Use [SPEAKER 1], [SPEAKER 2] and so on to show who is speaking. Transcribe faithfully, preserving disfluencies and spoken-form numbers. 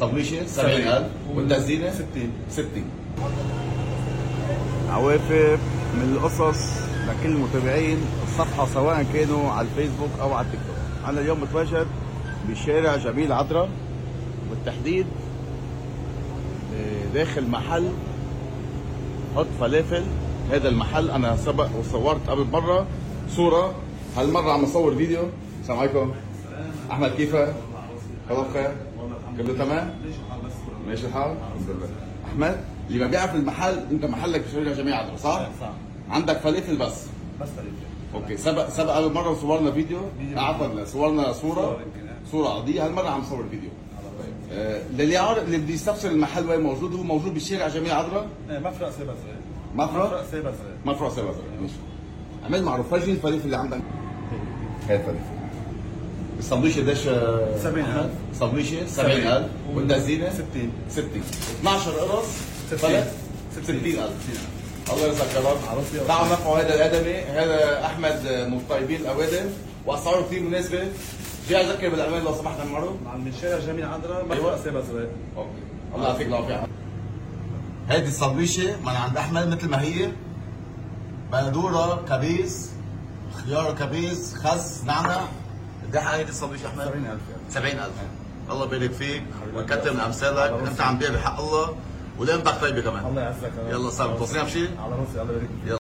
[SPEAKER 1] الصبليشه سبعين ألف والتزينه
[SPEAKER 2] ستين
[SPEAKER 1] ستين.
[SPEAKER 3] عوافر من القصص لكل متابعين الصفحة سواء كانوا على الفيسبوك أو على التيك توك. أنا اليوم متواجد بشارع جميل عطرة، بالتحديد داخل محل حط فلافل. هذا المحل أنا سبق وصورت قبل مرة صورة، هالمرة عم أصور فيديو. السلام عليكم. أحمد كيفك؟ كله بخير؟ كله تمام؟ ماشي الحال؟ الحمد لله. أحمد اللي ما بيعرف المحل، أنت محلك بشارع جميل عطرة صح؟
[SPEAKER 2] صح.
[SPEAKER 1] عندك فلافل بس؟
[SPEAKER 2] بس فلافل.
[SPEAKER 1] اوكي. سبق سبق قبل مره صورنا فيديو، عفوا صورنا صوره صوره عاديه، هالمره عم نصور فيديو. آه للي عارف اللي بده يستفسر المحل وين موجود، هو موجود بشارع جميل عطرة.
[SPEAKER 2] ايه مفرق سيبا زرق.
[SPEAKER 1] مفرق
[SPEAKER 2] سيبا زرق.
[SPEAKER 1] مفرق سيبا زرق. ماشي. عمل معروف. فرجيني الفلافل اللي عندك. هاي الفلافل. الصبليشه قديش؟
[SPEAKER 2] سبعين ألف.
[SPEAKER 1] الصبليشه سبعين ألف والتزينه
[SPEAKER 2] ستين
[SPEAKER 1] ستين. اثنعش قرص
[SPEAKER 2] ستين.
[SPEAKER 1] ستين ألف. الله يرزقك يا رب.
[SPEAKER 2] عروسي.
[SPEAKER 1] تعالوا نرفعوا هذا الادمي، هذا احمد من طيبين الاوادم واسعاره كثير مناسبه. جاي اذكر بالعنوان لو سمحت عمرو.
[SPEAKER 2] من شارع جميل عطرة مفرق سيبا زرق.
[SPEAKER 1] اوكي. الله يعطيك العافيه. هذه الصبيشه من عند احمد مثل ما هي، بندوره كبيس، خيار كبيس، خس، نعنع. قد ايه هذه الصبيشه احمد؟
[SPEAKER 2] سبعين ألف.
[SPEAKER 1] سبعين ألف. الله يبارك فيك ويكتر من امثالك، انت عم تبيع بحق الله ولقيمتك طيبه كمان.
[SPEAKER 2] الله يعزك.
[SPEAKER 1] يلا صار توصينا بشيء؟
[SPEAKER 2] على راسي. الله يبارك فيك.
[SPEAKER 1] يلا.